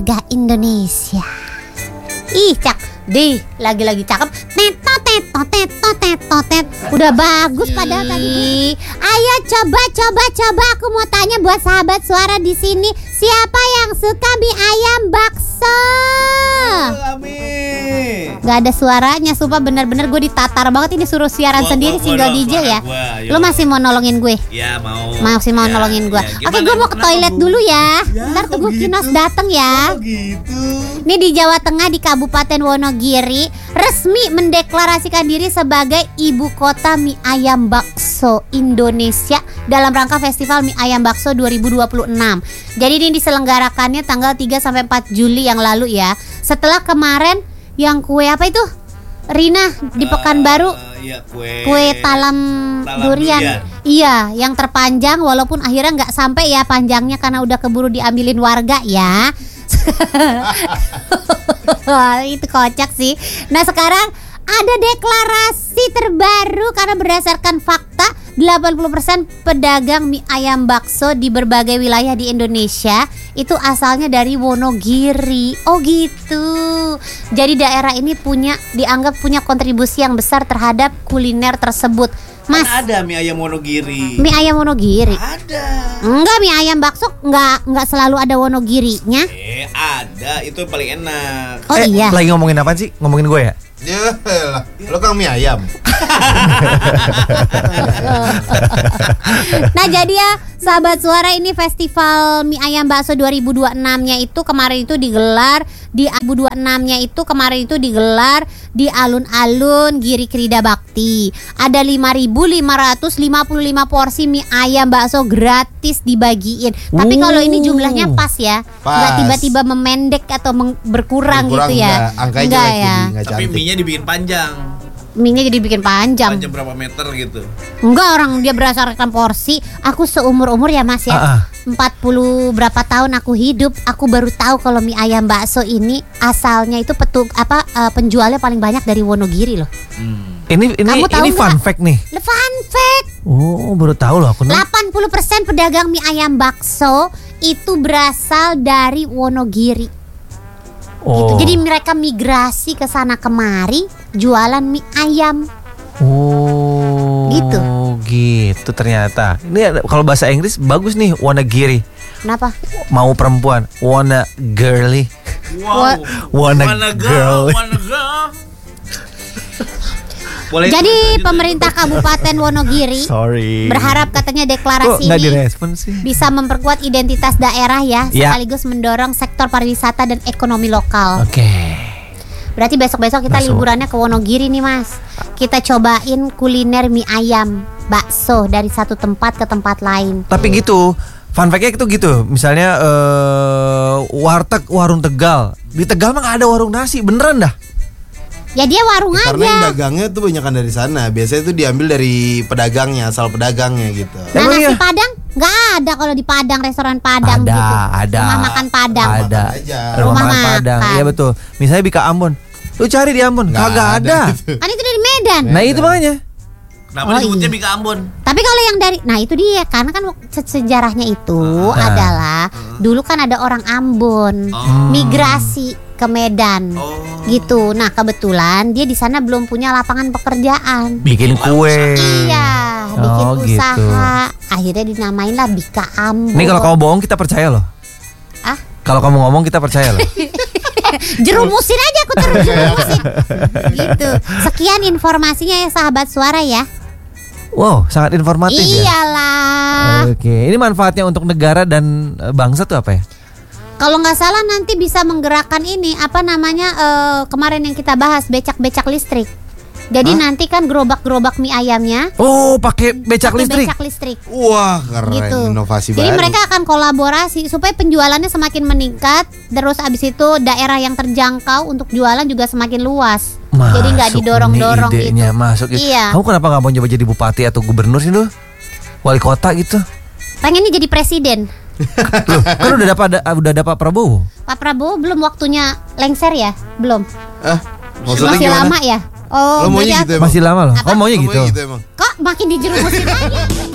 Gak Indonesia. Ih, lagi-lagi cakep. Tet. Udah bagus padahal tadi. Ayo coba. Aku mau tanya buat sahabat suara di sini, siapa yang suka mie ayam bakso? Gak ada suaranya, sumpah bener-bener gue ditatar banget ini, suruh siaran sendiri single DJ ya. Lu masih mau nolongin gue? Ya mau. Masih mau nolongin gue. Oke, gue mau ke toilet dulu ya. Ntar tunggu Kinos dateng ya. Ini di Jawa Tengah, di Kabupaten Wonogiri, resmi mendeklarasikan diri sebagai ibu kota mie ayam bakso Indonesia dalam rangka Festival Mie Ayam Bakso 2026. Jadi ini diselenggarakannya tanggal 3 sampai 4 Juli yang lalu ya. Setelah kemarin yang kue apa itu? Rina di Pekanbaru. Iya, kue talam durian. Iya, yang terpanjang walaupun akhirnya nggak sampai ya panjangnya karena udah keburu diambilin warga ya. Itu kocak sih. Nah sekarang ada deklarasi terbaru karena berdasarkan fakta 80% pedagang mie ayam bakso di berbagai wilayah di Indonesia itu asalnya dari Wonogiri. Oh gitu. Jadi daerah ini dianggap punya kontribusi yang besar terhadap kuliner tersebut. Mas, kan ada mie ayam Wonogiri. Mie ayam Wonogiri? Ada. Enggak, mie ayam bakso enggak selalu ada Wonogirinya. Ada, itu yang paling enak. Oh iya. Lagi ngomongin apa sih? Ngomongin gue ya? Yalah, lo kan mie ayam. Nah jadi ya sahabat suara, ini Festival Mie Ayam Bakso 2026-nya itu kemarin itu digelar di alun-alun Giri Krida Bakti. Ada 5.555 porsi mie ayam bakso gratis dibagiin. Tapi kalau ini jumlahnya pas ya. Enggak tiba-tiba memendek atau berkurang gitu ya. Angkanya ya. Tapi mie-nya dibikin panjang. Mie-nya jadi bikin panjang. Panjang berapa meter gitu? Enggak, orang dia berdasarkan porsi. Aku seumur-umur ya Mas ya, 40 berapa tahun aku hidup, aku baru tahu kalau mie ayam bakso ini asalnya itu penjualnya paling banyak dari Wonogiri loh. Ini fun fact nih. Fun fact. Oh, baru tahu loh aku. 80% pedagang mie ayam bakso itu berasal dari Wonogiri. Gitu. Jadi mereka migrasi ke sana kemari jualan mie ayam. Gitu ternyata. Ini kalau bahasa Inggris bagus nih, Wonogiri. Kenapa? Mau perempuan, wanna girly. Wow. Wanna girl. Jadi pemerintah Kabupaten Wonogiri berharap katanya deklarasi ini bisa memperkuat identitas daerah ya, sekaligus mendorong sektor pariwisata dan ekonomi lokal. Oke. Berarti besok-besok kita liburannya ke Wonogiri nih Mas. Kita cobain kuliner mie ayam bakso dari satu tempat ke tempat lain. Tapi gitu, fun fact-nya itu gitu. Misalnya warteg warung Tegal. Di Tegal mah gak ada warung nasi, beneran dah. Ya dia warung aja. Karena yang dagangnya tuh banyakan dari sana. Biasanya tuh diambil dari pedagangnya, asal pedagangnya gitu. Nah nasi Padang nggak ada kalau di Padang, restoran Padang gitu. Ada. Rumah makan Padang. Ada. Rumah makan Padang. Iya betul. Misalnya Bika Ambon, lu cari di Ambon, kagak ada. Kan itu dari Medan. Nah itu makanya. Kenapa disebutnya Bika Ambon? Tapi kalau yang dari, nah itu dia, karena kan sejarahnya itu adalah dulu kan ada orang Ambon migrasi ke Medan, gitu. Nah kebetulan dia di sana belum punya lapangan pekerjaan. Bikin kue. Iya, bikin usaha. Gitu. Akhirnya dinamain lah Bika Ambon. Nih kalau kamu bohong kita percaya loh. Kalau kamu ngomong kita percaya loh. Jerumusin aja, aku terus jerumusin. Gitu. Sekian informasinya ya sahabat suara ya. Wow, sangat informatif ya. Iyalah. Oke, ini manfaatnya untuk negara dan bangsa tuh apa ya? Kalau nggak salah nanti bisa menggerakkan ini kemarin yang kita bahas becak-becak listrik. Jadi nanti kan gerobak-gerobak mie ayamnya pakai becak listrik. Wah, keren, gitu. Inovasi Jadi baru. mereka akan kolaborasi supaya penjualannya semakin meningkat. Terus abis itu daerah yang terjangkau untuk jualan juga semakin luas. Jadi nggak didorong-dorong gitu. Masuk. Iya. Kamu kenapa nggak mau coba jadi bupati atau gubernur sih lu? Wali kota gitu? Pengennya jadi presiden. Loh, kan udah ada Pak Prabowo. Pak Prabowo belum waktunya lengser ya? Belum. Maksudnya Masih gimana? lama ya? Oh, lo maunya gitu emang? Masih lama loh. Apa? Kamu maunya gitu? Gitu emang? Kok makin dijerumusin aja?